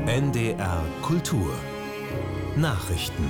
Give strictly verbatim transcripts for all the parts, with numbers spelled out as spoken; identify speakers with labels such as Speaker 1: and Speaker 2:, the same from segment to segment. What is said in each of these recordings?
Speaker 1: N D R Kultur Nachrichten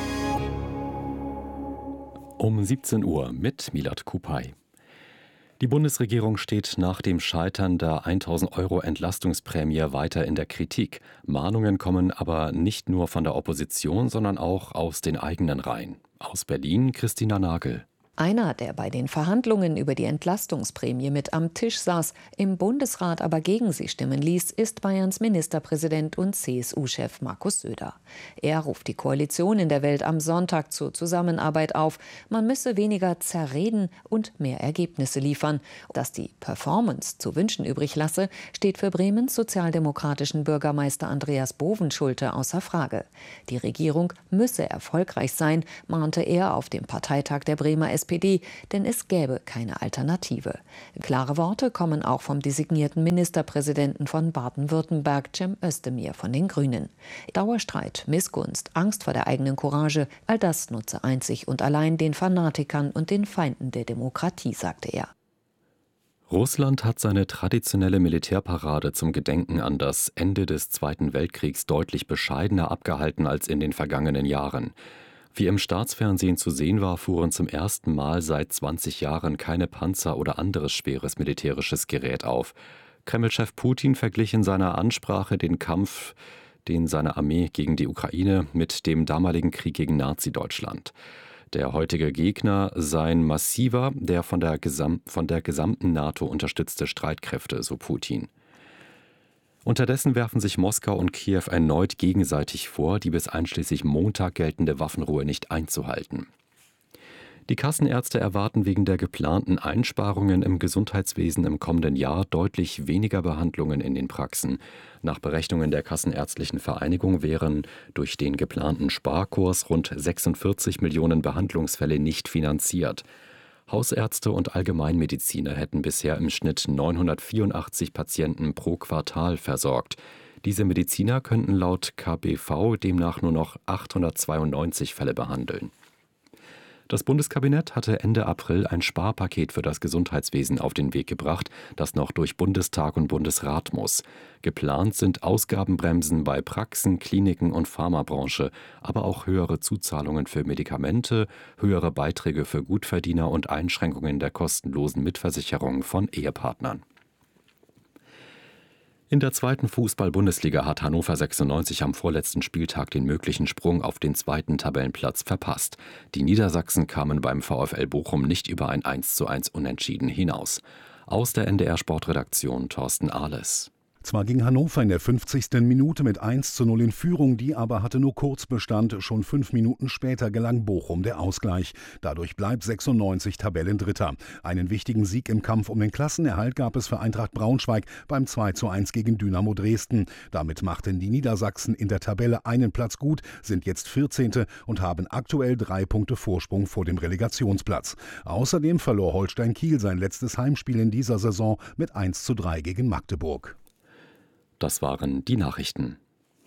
Speaker 2: um siebzehn Uhr mit Milad Kupay. Die Bundesregierung steht nach dem Scheitern der tausend Euro Entlastungsprämie weiter in der Kritik. Mahnungen kommen aber nicht nur von der Opposition, sondern auch aus den eigenen Reihen. Aus Berlin Christina Nagel.
Speaker 3: Einer, der bei den Verhandlungen über die Entlastungsprämie mit am Tisch saß, im Bundesrat aber gegen sie stimmen ließ, ist Bayerns Ministerpräsident und C S U-Chef Markus Söder. Er ruft die Koalition in der Welt am Sonntag zur Zusammenarbeit auf. Man müsse weniger zerreden und mehr Ergebnisse liefern. Dass die Performance zu wünschen übrig lasse, steht für Bremens sozialdemokratischen Bürgermeister Andreas Bovenschulte außer Frage. Die Regierung müsse erfolgreich sein, mahnte er auf dem Parteitag der Bremer S P D, denn es gäbe keine Alternative. Klare Worte kommen auch vom designierten Ministerpräsidenten von Baden-Württemberg, Cem Özdemir von den Grünen. Dauerstreit, Missgunst, Angst vor der eigenen Courage, all das nutze einzig und allein den Fanatikern und den Feinden der Demokratie, sagte er.
Speaker 2: Russland hat seine traditionelle Militärparade zum Gedenken an das Ende des Zweiten Weltkriegs deutlich bescheidener abgehalten als in den vergangenen Jahren. Wie im Staatsfernsehen zu sehen war, fuhren zum ersten Mal seit zwanzig Jahren keine Panzer oder anderes schweres militärisches Gerät auf. Kreml-Chef Putin verglich in seiner Ansprache den Kampf, den seine Armee gegen die Ukraine mit dem damaligen Krieg gegen Nazi-Deutschland. Der heutige Gegner seien massiver, der von der, Gesam- von der gesamten NATO unterstützte Streitkräfte, so Putin. Unterdessen werfen sich Moskau und Kiew erneut gegenseitig vor, die bis einschließlich Montag geltende Waffenruhe nicht einzuhalten. Die Kassenärzte erwarten wegen der geplanten Einsparungen im Gesundheitswesen im kommenden Jahr deutlich weniger Behandlungen in den Praxen. Nach Berechnungen der Kassenärztlichen Vereinigung wären durch den geplanten Sparkurs rund sechsundvierzig Millionen Behandlungsfälle nicht finanziert. Hausärzte und Allgemeinmediziner hätten bisher im Schnitt neunhundertvierundachtzig Patienten pro Quartal versorgt. Diese Mediziner könnten laut K B V demnach nur noch achthundertzweiundneunzig Fälle behandeln. Das Bundeskabinett hatte Ende April ein Sparpaket für das Gesundheitswesen auf den Weg gebracht, das noch durch Bundestag und Bundesrat muss. Geplant sind Ausgabenbremsen bei Praxen, Kliniken und Pharmabranche, aber auch höhere Zuzahlungen für Medikamente, höhere Beiträge für Gutverdiener und Einschränkungen der kostenlosen Mitversicherung von Ehepartnern. In der zweiten Fußball-Bundesliga hat Hannover sechsundneunzig am vorletzten Spieltag den möglichen Sprung auf den zweiten Tabellenplatz verpasst. Die Niedersachsen kamen beim VfL Bochum nicht über ein eins zu eins Unentschieden hinaus. Aus der N D R-Sportredaktion Thorsten Ahles.
Speaker 4: Zwar ging Hannover in der fünfzigsten Minute mit eins zu null in Führung, die aber hatte nur kurz Bestand. Schon fünf Minuten später gelang Bochum der Ausgleich. Dadurch bleibt sechsundneunzig Tabellendritter. Einen wichtigen Sieg im Kampf um den Klassenerhalt gab es für Eintracht Braunschweig beim zwei zu eins gegen Dynamo Dresden. Damit machten die Niedersachsen in der Tabelle einen Platz gut, sind jetzt vierzehnte und haben aktuell drei Punkte Vorsprung vor dem Relegationsplatz. Außerdem verlor Holstein Kiel sein letztes Heimspiel in dieser Saison mit eins zu drei gegen Magdeburg.
Speaker 2: Das waren die Nachrichten.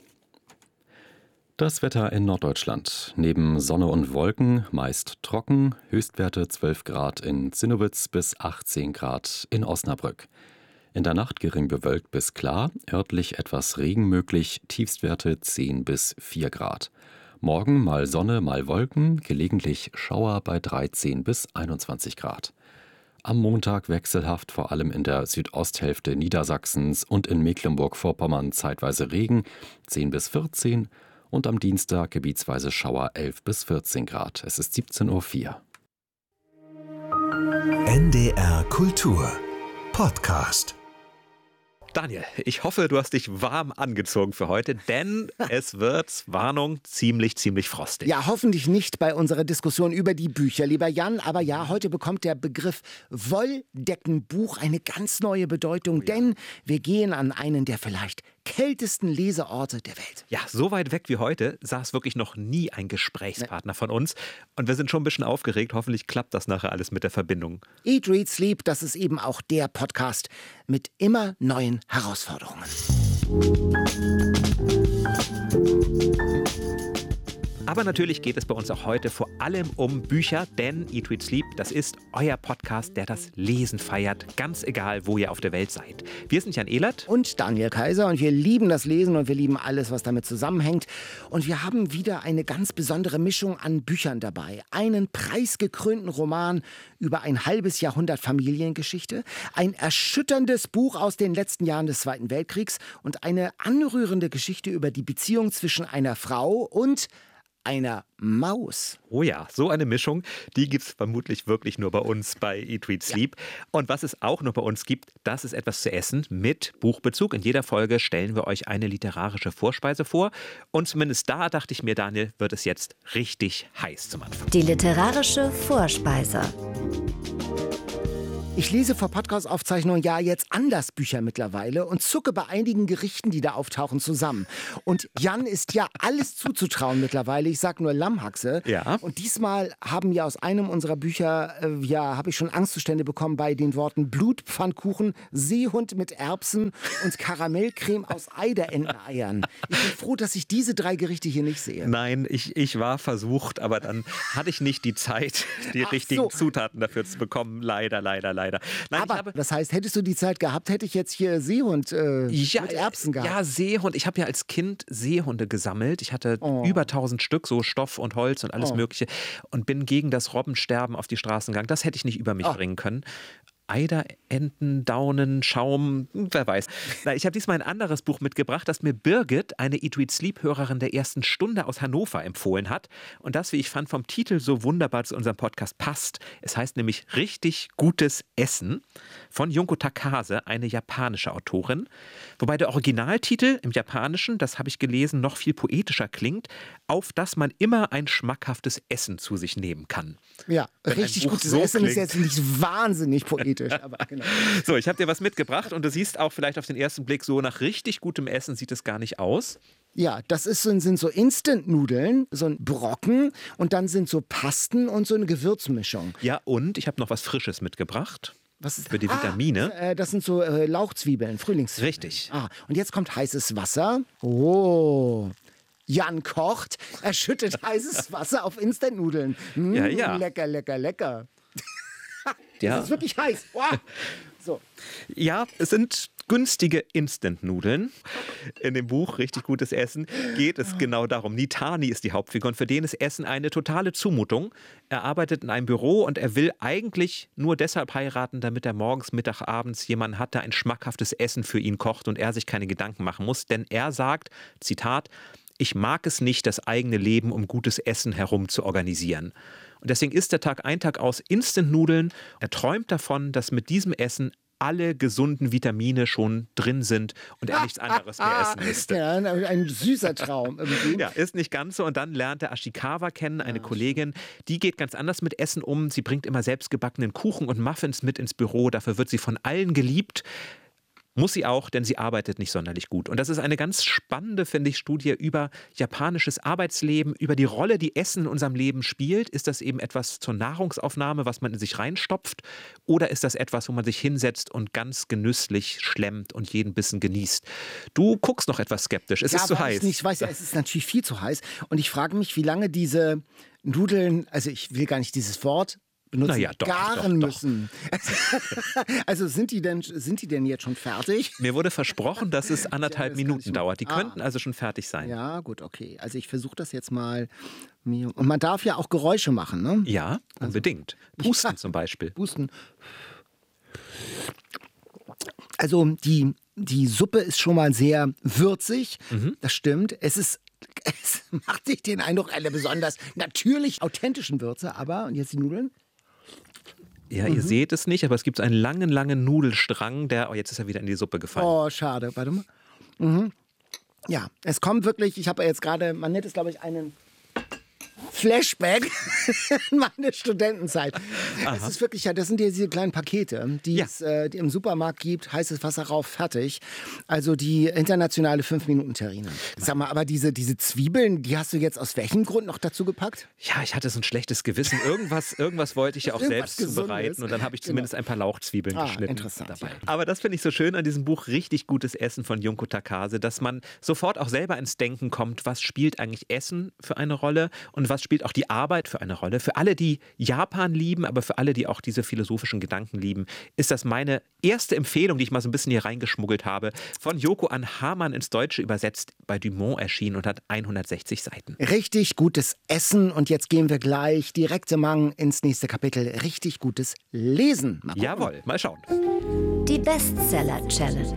Speaker 2: Das Wetter in Norddeutschland. Neben Sonne und Wolken meist trocken, Höchstwerte zwölf Grad in Zinnowitz bis achtzehn Grad in Osnabrück. In der Nacht gering bewölkt bis klar, örtlich etwas Regen möglich, Tiefstwerte zehn bis vier Grad. Morgen mal Sonne, mal Wolken, gelegentlich Schauer bei dreizehn bis einundzwanzig Grad. Am Montag wechselhaft, vor allem in der Südosthälfte Niedersachsens und in Mecklenburg-Vorpommern zeitweise Regen, zehn bis vierzehn, und am Dienstag gebietsweise Schauer elf bis vierzehn Grad. Es ist siebzehn Uhr vier.
Speaker 1: N D R Kultur Podcast.
Speaker 5: Daniel, ich hoffe, du hast dich warm angezogen für heute, denn es wird, Warnung, ziemlich, ziemlich frostig.
Speaker 6: Ja, hoffentlich nicht bei unserer Diskussion über die Bücher, lieber Jan. Aber ja, heute bekommt der Begriff Wolldeckenbuch eine ganz neue Bedeutung, oh ja. Denn wir gehen an einen der vielleicht kältesten Leseorte der Welt.
Speaker 5: Ja, so weit weg wie heute saß wirklich noch nie ein Gesprächspartner von uns. Und wir sind schon ein bisschen aufgeregt. Hoffentlich klappt das nachher alles mit der Verbindung.
Speaker 6: Eat, Read, Sleep, das ist eben auch der Podcast mit immer neuen Herausforderungen.
Speaker 5: Aber natürlich geht es bei uns auch heute vor allem um Bücher, denn Eat, Read, Sleep, das ist euer Podcast, der das Lesen feiert, ganz egal, wo ihr auf der Welt seid. Wir sind Jan Ehlert
Speaker 6: und Daniel Kaiser und wir lieben das Lesen und wir lieben alles, was damit zusammenhängt. Und wir haben wieder eine ganz besondere Mischung an Büchern dabei. Einen preisgekrönten Roman über ein halbes Jahrhundert Familiengeschichte, ein erschütterndes Buch aus den letzten Jahren des Zweiten Weltkriegs und eine anrührende Geschichte über die Beziehung zwischen einer Frau und einer Maus.
Speaker 5: Oh ja, so eine Mischung, die gibt es vermutlich wirklich nur bei uns bei Eat, Read, Sleep. Ja. Und was es auch nur bei uns gibt, das ist etwas zu essen mit Buchbezug. In jeder Folge stellen wir euch eine literarische Vorspeise vor. Und zumindest da, dachte ich mir, Daniel, wird es jetzt richtig heiß zum Anfang.
Speaker 7: Die literarische Vorspeise.
Speaker 6: Ich lese vor Podcast-Aufzeichnungen ja jetzt anders Bücher mittlerweile und zucke bei einigen Gerichten, die da auftauchen, zusammen. Und Jan ist ja alles zuzutrauen mittlerweile. Ich sag nur Lammhaxe.
Speaker 5: Ja.
Speaker 6: Und diesmal haben ja aus einem unserer Bücher, äh, ja, habe ich schon Angstzustände bekommen bei den Worten Blutpfannkuchen, Seehund mit Erbsen und Karamellcreme aus Eiderenteneiern. Ich bin froh, dass ich diese drei Gerichte hier nicht sehe.
Speaker 5: Nein, ich, ich war versucht, aber dann hatte ich nicht die Zeit, die
Speaker 6: Ach
Speaker 5: richtigen
Speaker 6: so.
Speaker 5: Zutaten dafür zu bekommen. Leider, leider, leider. Nein,
Speaker 6: aber
Speaker 5: ich habe
Speaker 6: das heißt, hättest du die Zeit gehabt, hätte ich jetzt hier Seehund äh,
Speaker 5: ja,
Speaker 6: mit Erbsen gehabt.
Speaker 5: Ja, Seehund. Ich habe ja als Kind Seehunde gesammelt. Ich hatte
Speaker 6: Oh.
Speaker 5: über tausend Stück, so Stoff und Holz und alles
Speaker 6: Oh.
Speaker 5: Mögliche. Und bin gegen das Robbensterben auf die Straßen gegangen. Das hätte ich nicht über mich
Speaker 6: Oh.
Speaker 5: bringen können. Eider, Enten, Daunen, Schaum, wer weiß. Na, ich habe diesmal ein anderes Buch mitgebracht, das mir Birgit, eine Eat, Read, Sleep-Hörerin der ersten Stunde aus Hannover, empfohlen hat. Und das, wie ich fand, vom Titel so wunderbar zu unserem Podcast passt. Es heißt nämlich Richtig gutes Essen von Junko Takase, eine japanische Autorin. Wobei der Originaltitel im Japanischen, das habe ich gelesen, noch viel poetischer klingt, auf das man immer ein schmackhaftes Essen zu sich nehmen kann.
Speaker 6: Ja,
Speaker 5: Wenn ein
Speaker 6: richtig
Speaker 5: Buch
Speaker 6: gutes
Speaker 5: so
Speaker 6: Essen ist
Speaker 5: klingt.
Speaker 6: jetzt nicht wahnsinnig poetisch, aber genau.
Speaker 5: So, ich habe dir was mitgebracht und du siehst auch vielleicht auf den ersten Blick, so nach richtig gutem Essen sieht es gar nicht aus.
Speaker 6: Ja, das ist, so- sind so Instant-Nudeln, so ein Brocken und dann sind so Pasten und so eine Gewürzmischung.
Speaker 5: Ja, und ich habe noch was Frisches mitgebracht.
Speaker 6: Was ist
Speaker 5: Für die
Speaker 6: Ah,
Speaker 5: Vitamine.
Speaker 6: äh, das sind so äh, Lauchzwiebeln, Frühlingszwiebeln.
Speaker 5: Richtig.
Speaker 6: Ah, und jetzt kommt heißes Wasser. Oh. Jan kocht, er schüttet heißes Wasser auf Instant-Nudeln. Mm,
Speaker 5: Ja, ja.
Speaker 6: Lecker, lecker, lecker.
Speaker 5: Ja.
Speaker 6: Das ist wirklich heiß. Wow. So.
Speaker 5: Ja, es sind günstige Instant-Nudeln. In dem Buch Richtig gutes Essen geht es genau darum. Nitani ist die Hauptfigur und für den ist Essen eine totale Zumutung. Er arbeitet in einem Büro und er will eigentlich nur deshalb heiraten, damit er morgens, Mittag, abends jemanden hat, der ein schmackhaftes Essen für ihn kocht und er sich keine Gedanken machen muss. Denn er sagt, Zitat, ich mag es nicht, das eigene Leben um gutes Essen herum zu organisieren. Und deswegen isst er Tag ein, Tag aus Instant-Nudeln. Er träumt davon, dass mit diesem Essen alle gesunden Vitamine schon drin sind und er nichts anderes mehr essen müsste.
Speaker 6: Ja, ein, ein süßer Traum irgendwie.
Speaker 5: Ja, ist nicht ganz so. Und dann lernt er Ashikawa kennen, eine Kollegin. Die geht ganz anders mit Essen um. Sie bringt immer selbstgebackenen Kuchen und Muffins mit ins Büro. Dafür wird sie von allen geliebt. Muss sie auch, denn sie arbeitet nicht sonderlich gut. Und das ist eine ganz spannende, finde ich, Studie über japanisches Arbeitsleben, über die Rolle, die Essen in unserem Leben spielt. Ist das eben etwas zur Nahrungsaufnahme, was man in sich reinstopft? Oder ist das etwas, wo man sich hinsetzt und ganz genüsslich schlemmt und jeden Bissen genießt? Du guckst noch etwas skeptisch. Es
Speaker 6: ja,
Speaker 5: ist zu
Speaker 6: weil
Speaker 5: heiß.
Speaker 6: Ich nicht weiß, ja, es ist natürlich viel zu heiß. Und ich frage mich, wie lange diese Nudeln, also ich will gar nicht dieses Wort benutzen,
Speaker 5: Na ja, doch,
Speaker 6: garen
Speaker 5: doch, doch.
Speaker 6: müssen. Also sind die, denn, sind die denn jetzt schon fertig?
Speaker 5: Mir wurde versprochen, dass es anderthalb
Speaker 6: das kann
Speaker 5: Minuten
Speaker 6: ich-
Speaker 5: dauert. Die
Speaker 6: Ah.
Speaker 5: könnten also schon fertig sein.
Speaker 6: Ja, gut, okay. Also ich versuche das jetzt mal. mir- Und man darf ja auch Geräusche machen, ne?
Speaker 5: Ja, unbedingt. Pusten zum Beispiel.
Speaker 6: Pusten. Also die, die Suppe ist schon mal sehr würzig,
Speaker 5: Mhm.
Speaker 6: das stimmt. Es ist, es macht sich den Eindruck einer besonders natürlich authentischen Würze, aber, und jetzt die Nudeln?
Speaker 5: Ja,
Speaker 6: Mhm.
Speaker 5: ihr seht es nicht, aber es gibt einen langen, langen Nudelstrang, der, oh, jetzt ist er wieder in die Suppe gefallen.
Speaker 6: Oh, schade, warte mal. Mhm. Ja, es kommt wirklich, ich habe jetzt gerade, man nennt es glaube ich einen Flashback in meine Studentenzeit.
Speaker 5: Aha.
Speaker 6: Es ist wirklich, ja, das sind ja diese kleinen Pakete, die
Speaker 5: Ja.
Speaker 6: es äh, die im Supermarkt gibt, heißes Wasser rauf, fertig. Also die internationale fünf-Minuten-Terrine. Sag mal, aber diese, diese Zwiebeln, die hast du jetzt aus welchem Grund noch dazu gepackt?
Speaker 5: Ja, ich hatte so ein schlechtes Gewissen. Irgendwas, irgendwas wollte ich ja auch
Speaker 6: Irgendwas
Speaker 5: selbst zubereiten.
Speaker 6: Gesundes.
Speaker 5: Und dann habe ich zumindest ein paar Lauchzwiebeln
Speaker 6: Ah,
Speaker 5: geschnitten
Speaker 6: interessant,
Speaker 5: dabei.
Speaker 6: ja.
Speaker 5: Aber das finde ich so schön an diesem Buch, richtig gutes Essen von Junko Takase, dass man sofort auch selber ins Denken kommt, was spielt eigentlich Essen für eine Rolle und was spielt auch die Arbeit für eine Rolle. Für alle, die Japan lieben, aber für alle, die auch diese philosophischen Gedanken lieben, ist das meine erste Empfehlung, die ich mal so ein bisschen hier reingeschmuggelt habe. Von Yoko an Hamann ins Deutsche übersetzt, bei Dumont erschienen und hat hundertsechzig Seiten.
Speaker 6: Richtig gutes Essen und jetzt gehen wir gleich direkt Mang ins nächste Kapitel. Richtig gutes Lesen. Mal gucken.
Speaker 5: Jawohl, mal schauen.
Speaker 7: Die Bestseller-Challenge.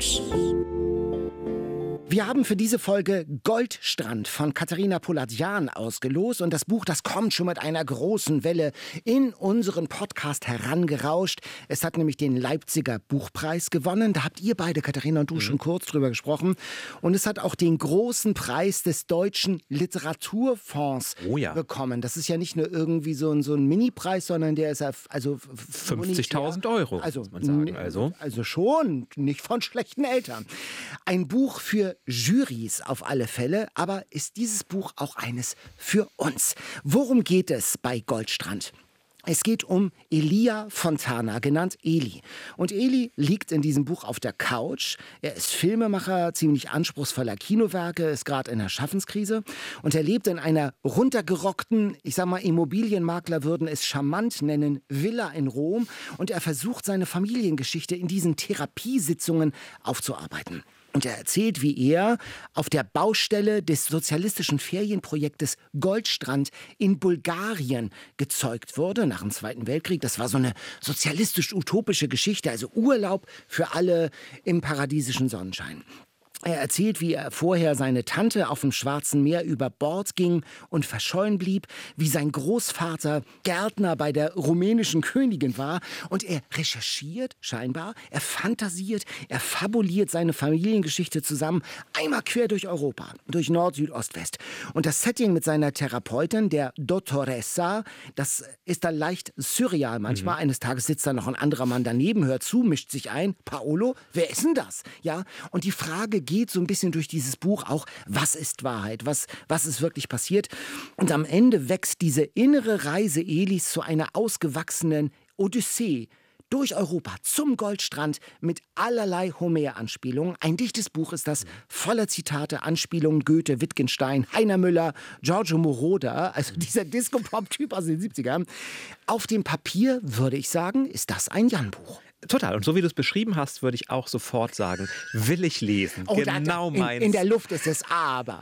Speaker 6: Wir haben für diese Folge Goldstrand von Katharina Polatjan ausgelost und das Buch, das kommt schon mit einer großen Welle in unseren Podcast herangerauscht. Es hat nämlich den Leipziger Buchpreis gewonnen. Da habt ihr beide, Katharina und du, mhm. schon kurz drüber gesprochen. Und es hat auch den großen Preis des Deutschen Literaturfonds
Speaker 5: oh ja.
Speaker 6: bekommen. Das ist ja nicht nur irgendwie so ein, so ein Mini-Preis, sondern der ist ja also
Speaker 5: fünfzigtausend Euro,
Speaker 6: also,
Speaker 5: muss man sagen. Also.
Speaker 6: also schon, nicht von schlechten Eltern. Ein Buch für Jurys auf alle Fälle, aber ist dieses Buch auch eines für uns? Worum geht es bei Goldstrand? Es geht um Elia Fontana, genannt Eli. Und Eli liegt in diesem Buch auf der Couch. Er ist Filmemacher, ziemlich anspruchsvoller Kinowerke, ist gerade in der Schaffenskrise. Und er lebt in einer runtergerockten, ich sag mal, Immobilienmakler würden es charmant nennen, Villa in Rom. Und er versucht, seine Familiengeschichte in diesen Therapiesitzungen aufzuarbeiten. Und er erzählt, wie er auf der Baustelle des sozialistischen Ferienprojektes Goldstrand in Bulgarien gezeugt wurde nach dem Zweiten Weltkrieg. Das war so eine sozialistisch-utopische Geschichte, also Urlaub für alle im paradiesischen Sonnenschein. Er erzählt, wie er vorher seine Tante auf dem Schwarzen Meer über Bord ging und verschollen blieb, wie sein Großvater Gärtner bei der rumänischen Königin war. Und er recherchiert, scheinbar, er fantasiert, er fabuliert seine Familiengeschichte zusammen, einmal quer durch Europa, durch Nord, Süd, Ost, West. Und das Setting mit seiner Therapeutin, der Dottoressa, das ist dann leicht surreal manchmal. Mhm. Eines Tages sitzt da noch ein anderer Mann daneben, hört zu, mischt sich ein. Paolo, wer ist denn das? Ja, und die Frage geht geht so ein bisschen durch dieses Buch auch, was ist Wahrheit, was, was ist wirklich passiert. Und am Ende wächst diese innere Reise Elis zu einer ausgewachsenen Odyssee durch Europa zum Goldstrand mit allerlei Homer-Anspielungen. Ein dichtes Buch ist das, voller Zitate, Anspielungen, Goethe, Wittgenstein, Heiner Müller, Giorgio Moroder, also dieser Disco-Pop-Typ aus den siebzigern. Auf dem Papier, würde ich sagen, ist das ein Jan-Buch.
Speaker 5: Total. Und so wie du es beschrieben hast, würde ich auch sofort sagen, will ich lesen.
Speaker 6: Oh,
Speaker 5: genau
Speaker 6: in,
Speaker 5: meins.
Speaker 6: In der Luft ist es aber.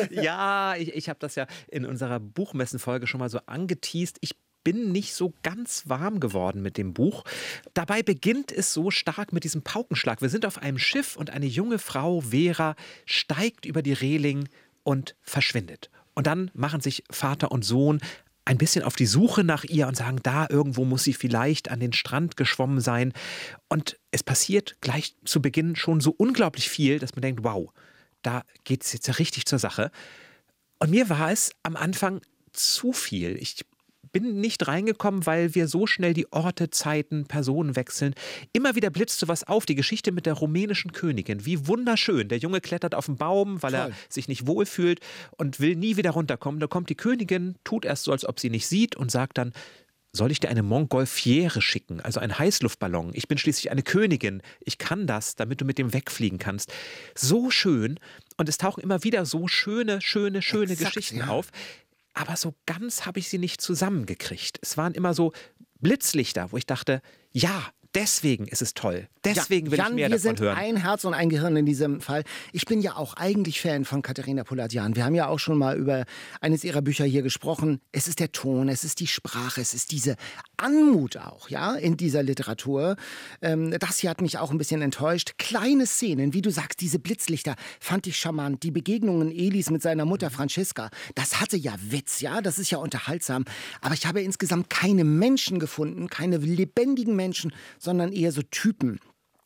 Speaker 5: Ja, ich, ich habe das ja in unserer Buchmessenfolge schon mal so angeteast. Ich bin nicht so ganz warm geworden mit dem Buch. Dabei beginnt es so stark mit diesem Paukenschlag. Wir sind auf einem Schiff und eine junge Frau, Vera, steigt über die Reling und verschwindet. Und dann machen sich Vater und Sohn ein bisschen auf die Suche nach ihr und sagen, da irgendwo muss sie vielleicht an den Strand geschwommen sein. Und es passiert gleich zu Beginn schon so unglaublich viel, dass man denkt, wow, da geht es jetzt richtig zur Sache. Und mir war es am Anfang zu viel. Ich bin nicht reingekommen, weil wir so schnell die Orte, Zeiten, Personen wechseln. Immer wieder blitzt sowas auf, die Geschichte mit der rumänischen Königin. Wie wunderschön. Der Junge klettert auf den Baum, weil
Speaker 6: Toll.
Speaker 5: er sich nicht wohlfühlt und will nie wieder runterkommen. Da kommt die Königin, tut erst so, als ob sie nicht sieht und sagt dann, soll ich dir eine Montgolfiere schicken, also einen Heißluftballon? Ich bin schließlich eine Königin. Ich kann das, damit du mit dem wegfliegen kannst. So schön. Und es tauchen immer wieder so schöne, schöne, schöne
Speaker 6: Exakt,
Speaker 5: Geschichten
Speaker 6: ja.
Speaker 5: auf. Aber so ganz habe ich sie nicht zusammengekriegt. Es waren immer so Blitzlichter, wo ich dachte, ja, deswegen ist es toll. Deswegen
Speaker 6: ja,
Speaker 5: will
Speaker 6: Jan,
Speaker 5: ich mehr
Speaker 6: wir
Speaker 5: davon
Speaker 6: sind
Speaker 5: hören.
Speaker 6: ein Herz und ein Gehirn in diesem Fall. Ich bin ja auch eigentlich Fan von Katharina Polatjan. Wir haben ja auch schon mal über eines ihrer Bücher hier gesprochen. Es ist der Ton, es ist die Sprache, es ist diese Anmut auch, ja, in dieser Literatur. Ähm, das hier hat mich auch ein bisschen enttäuscht. Kleine Szenen, wie du sagst, diese Blitzlichter fand ich charmant. Die Begegnungen Elis mit seiner Mutter Francesca, das hatte ja Witz, ja, das ist ja unterhaltsam. Aber ich habe insgesamt keine Menschen gefunden, keine lebendigen Menschen, sondern eher so Typen.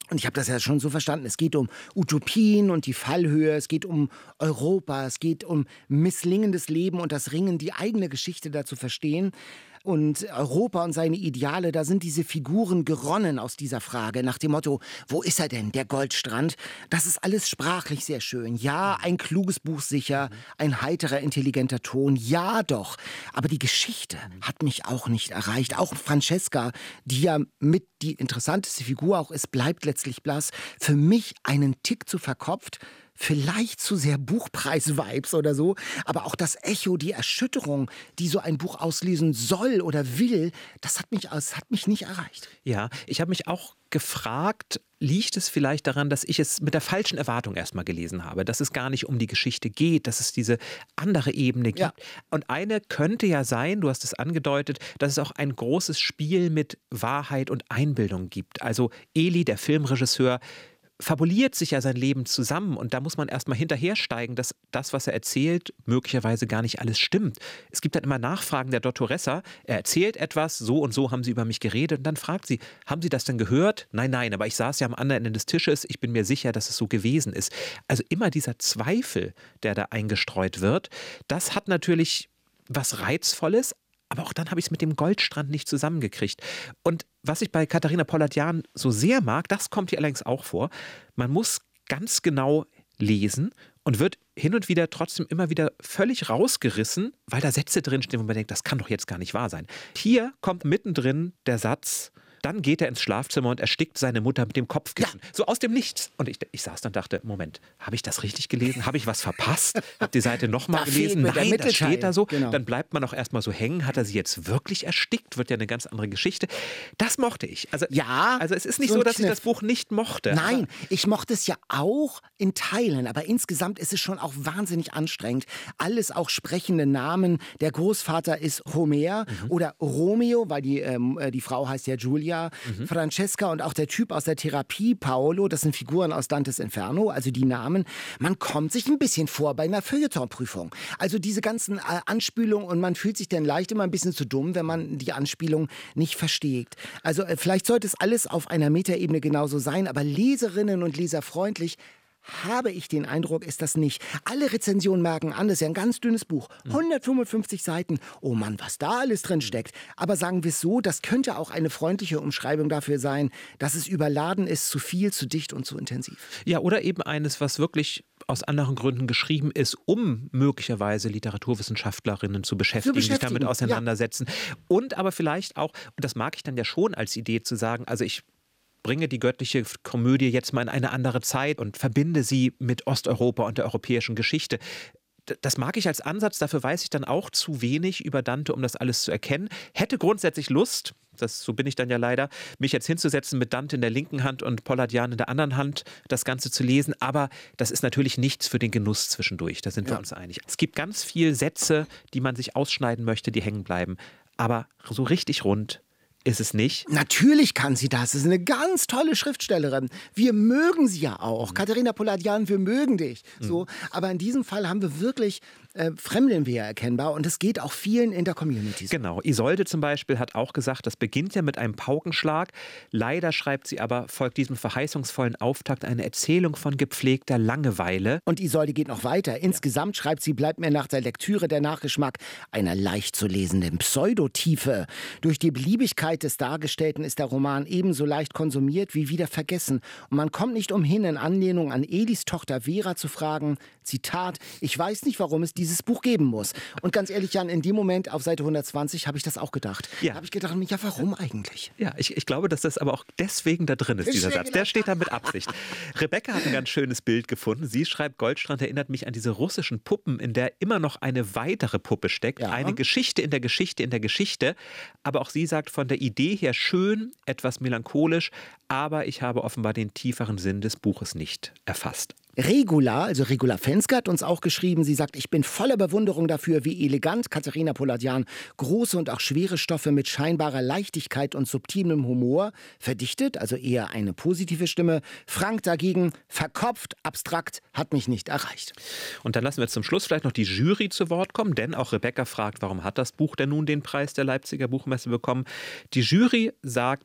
Speaker 6: Und ich habe das ja schon so verstanden, es geht um Utopien und die Fallhöhe, es geht um Europa, es geht um misslingendes Leben und das Ringen, die eigene Geschichte da zu verstehen. Und Europa und seine Ideale, da sind diese Figuren geronnen aus dieser Frage, nach dem Motto, wo ist er denn, der Goldstrand? Das ist alles sprachlich sehr schön. Ja, ein kluges Buch sicher, ein heiterer, intelligenter Ton, ja doch. Aber die Geschichte hat mich auch nicht erreicht. Auch Francesca, die ja mit die interessanteste Figur auch ist, bleibt letztlich blass. Für mich einen Tick zu verkopft. Vielleicht zu sehr Buchpreis-Vibes oder so, aber auch das Echo, die Erschütterung, die so ein Buch auslösen soll oder will, das hat mich, das hat mich nicht erreicht.
Speaker 5: Ja, ich habe mich auch gefragt, liegt es vielleicht daran, dass ich es mit der falschen Erwartung erstmal gelesen habe, dass es gar nicht um die Geschichte geht, dass es diese andere Ebene gibt. Ja. Und eine könnte ja sein, du hast es angedeutet, dass es auch ein großes Spiel mit Wahrheit und Einbildung gibt. Also Eli, der Filmregisseur, fabuliert sich ja sein Leben zusammen und da muss man erstmal hinterhersteigen, dass das, was er erzählt, möglicherweise gar nicht alles stimmt. Es gibt dann immer Nachfragen der Dottoressa, er erzählt etwas, so und so haben sie über mich geredet und dann fragt sie, haben Sie das denn gehört? Nein, nein, aber ich saß ja am anderen Ende des Tisches, ich bin mir sicher, dass es so gewesen ist. Also immer dieser Zweifel, der da eingestreut wird, das hat natürlich was Reizvolles, aber auch dann habe ich es mit dem Goldstrand nicht zusammengekriegt. Und was ich bei Katharina Polatjan so sehr mag, das kommt hier allerdings auch vor, man muss ganz genau lesen und wird hin und wieder trotzdem immer wieder völlig rausgerissen, weil da Sätze drinstehen, wo man denkt, das kann doch jetzt gar nicht wahr sein. Hier kommt mittendrin der Satz, dann geht er ins Schlafzimmer und erstickt seine Mutter mit dem Kopfkissen. Ja. So aus dem Nichts. Und ich, ich saß dann und dachte, Moment, habe ich das richtig gelesen? Habe ich was verpasst? Habe die Seite nochmal gelesen? Nein, das steht da so. Genau. Dann bleibt man auch erstmal so hängen. Hat er sie jetzt wirklich erstickt? Wird ja eine ganz andere Geschichte. Das mochte ich. Also,
Speaker 6: ja,
Speaker 5: also es ist nicht so, so dass Kniff. ich das Buch nicht mochte.
Speaker 6: Nein, ich mochte es ja auch in Teilen. Aber insgesamt ist es schon auch wahnsinnig anstrengend. Alles auch sprechende Namen. Der Großvater ist Homer mhm. oder Romeo, weil die, ähm, die Frau heißt ja Julia. Mhm. Francesca und auch der Typ aus der Therapie, Paolo, das sind Figuren aus Dantes Inferno, also die Namen. Man kommt sich ein bisschen vor bei einer Feuilletonprüfung. Also diese ganzen äh, Anspielungen und man fühlt sich dann leicht immer ein bisschen zu dumm, wenn man die Anspielung nicht versteht. Also äh, vielleicht sollte es alles auf einer Metaebene genauso sein, aber Leserinnen und Leser freundlich, habe ich den Eindruck, ist das nicht. Alle Rezensionen merken an, das ist ja ein ganz dünnes Buch. hundertfünfundfünfzig Seiten. Oh Mann, was da alles drin steckt. Aber sagen wir es so, das könnte auch eine freundliche Umschreibung dafür sein, dass es überladen ist, zu viel, zu dicht und zu intensiv.
Speaker 5: Ja, oder eben eines, was wirklich aus anderen Gründen geschrieben ist, um möglicherweise Literaturwissenschaftlerinnen zu beschäftigen, sich damit auseinandersetzen. Ja. Und aber vielleicht auch, und das mag ich dann ja schon als Idee zu sagen, also ich bringe die göttliche Komödie jetzt mal in eine andere Zeit und verbinde sie mit Osteuropa und der europäischen Geschichte. Das mag ich als Ansatz, dafür weiß ich dann auch zu wenig über Dante, um das alles zu erkennen. Hätte grundsätzlich Lust, das, so bin ich dann ja leider, mich jetzt hinzusetzen mit Dante in der linken Hand und Polatjan in der anderen Hand, das Ganze zu lesen. Aber das ist natürlich nichts für den Genuss zwischendurch, da sind ja. wir uns einig. Es gibt ganz viele Sätze, die man sich ausschneiden möchte, die hängen bleiben. Aber so richtig rund ist es nicht.
Speaker 6: Natürlich kann sie das. Sie ist eine ganz tolle Schriftstellerin. Wir mögen sie ja auch. Mhm. Katharina Polatjan, wir mögen dich. Mhm. So, aber in diesem Fall haben wir wirklich äh, fremdeln wir ja erkennbar und es geht auch vielen in der Community.
Speaker 5: Genau. Isolde zum Beispiel hat auch gesagt, das beginnt ja mit einem Paukenschlag. Leider, schreibt sie aber, folgt diesem verheißungsvollen Auftakt eine Erzählung von gepflegter Langeweile.
Speaker 6: Und Isolde geht noch weiter. Insgesamt, ja. schreibt sie, bleibt mir nach der Lektüre der Nachgeschmack einer leicht zu lesenden Pseudotiefe. Durch die Beliebigkeit des Dargestellten ist der Roman ebenso leicht konsumiert wie wieder vergessen. Und man kommt nicht umhin, in Anlehnung an Elis Tochter Vera zu fragen, Zitat, ich weiß nicht, warum es dieses Buch geben muss. Und ganz ehrlich, Jan, in dem Moment auf Seite hundertzwanzig habe ich das auch gedacht. Ja. Da habe ich gedacht, ja, warum eigentlich?
Speaker 5: Ja, ich, ich glaube, dass das aber auch deswegen da drin ist, dieser Satz. Der steht da mit Absicht. Rebecca hat ein ganz schönes Bild gefunden. Sie schreibt, Goldstrand erinnert mich an diese russischen Puppen, in der immer noch eine weitere Puppe steckt. Ja. Eine Geschichte in der Geschichte in der Geschichte. Aber auch sie sagt, von der Idee her schön, etwas melancholisch, aber ich habe offenbar den tieferen Sinn des Buches nicht erfasst.
Speaker 6: Regula, also Regula Fenske, hat uns auch geschrieben, sie sagt, ich bin voller Bewunderung dafür, wie elegant Katharina Polatjan große und auch schwere Stoffe mit scheinbarer Leichtigkeit und subtilem Humor verdichtet, also eher eine positive Stimme. Frank dagegen, verkopft, abstrakt, hat mich nicht erreicht.
Speaker 5: Und dann lassen wir zum Schluss vielleicht noch die Jury zu Wort kommen, denn auch Rebecca fragt, warum hat das Buch denn nun den Preis der Leipziger Buchmesse bekommen? Die Jury sagt,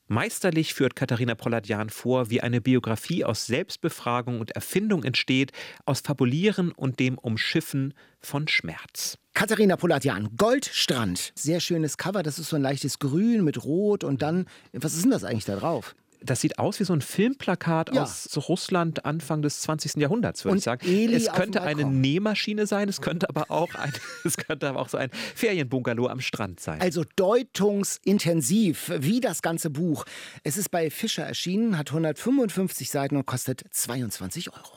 Speaker 5: Meisterlich führt Katharina Polladian vor, wie eine Biografie aus Selbstbefragung und Erfindung entsteht, aus Fabulieren und dem Umschiffen von Schmerz.
Speaker 6: Katharina Polladian, Goldstrand. Sehr schönes Cover, das ist so ein leichtes Grün mit Rot und dann, was ist denn das eigentlich da drauf?
Speaker 5: Das sieht aus wie so ein Filmplakat
Speaker 6: ja.
Speaker 5: aus Russland Anfang des zwanzigsten Jahrhunderts, würde ich sagen.
Speaker 6: Eli
Speaker 5: es könnte eine
Speaker 6: Balkon.
Speaker 5: Nähmaschine sein, es könnte aber auch ein, es könnte aber auch so ein Ferienbungalow am Strand sein.
Speaker 6: Also deutungsintensiv, wie das ganze Buch. Es ist bei Fischer erschienen, hat hundertfünfundfünfzig Seiten und kostet zweiundzwanzig Euro.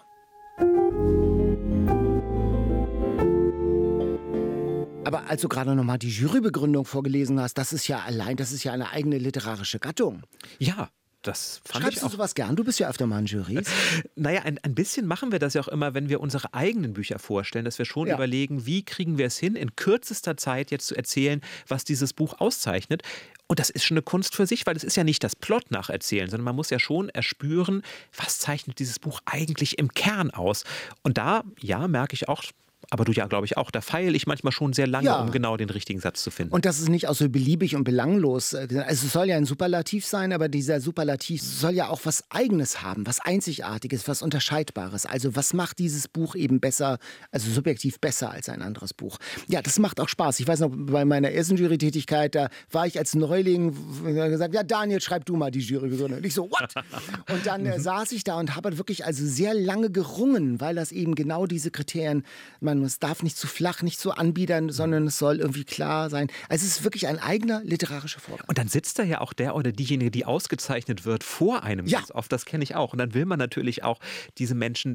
Speaker 6: Aber als du gerade noch mal die Jurybegründung vorgelesen hast, das ist ja allein, das ist ja eine eigene literarische Gattung.
Speaker 5: Ja. Das fand
Speaker 6: Schreibst
Speaker 5: ich auch.
Speaker 6: du sowas gern? Du bist ja öfter mal in Jurys.
Speaker 5: Naja, ein, ein bisschen machen wir das ja auch immer, wenn wir unsere eigenen Bücher vorstellen, dass wir schon
Speaker 6: ja.
Speaker 5: überlegen, wie kriegen wir es hin, in kürzester Zeit jetzt zu erzählen, was dieses Buch auszeichnet. Und das ist schon eine Kunst für sich, weil es ist ja nicht das Plot nacherzählen, sondern man muss ja schon erspüren, was zeichnet dieses Buch eigentlich im Kern aus. Und da, ja, merke ich auch, aber du ja, glaube ich, auch, da feile ich manchmal schon sehr lange,
Speaker 6: ja.
Speaker 5: um genau den richtigen Satz zu finden.
Speaker 6: Und das ist nicht auch so beliebig und belanglos. Also es soll ja ein Superlativ sein, aber dieser Superlativ soll ja auch was Eigenes haben, was Einzigartiges, was Unterscheidbares. Also was macht dieses Buch eben besser, also subjektiv besser als ein anderes Buch? Ja, das macht auch Spaß. Ich weiß noch, bei meiner ersten Jurytätigkeit, da war ich als Neuling gesagt, ja Daniel, schreib du mal die Jurybegründung. Und ich so, what? Und dann äh, saß ich da und habe wirklich also sehr lange gerungen, weil das eben genau diese Kriterien, man es darf nicht zu flach, nicht zu anbiedern, sondern es soll irgendwie klar sein. Also es ist wirklich ein eigener literarischer Vorgang.
Speaker 5: Und dann sitzt da ja auch der oder diejenige, die ausgezeichnet wird, vor einem
Speaker 6: ja.
Speaker 5: ganz oft. Das kenne ich auch. Und dann will man natürlich auch diese Menschen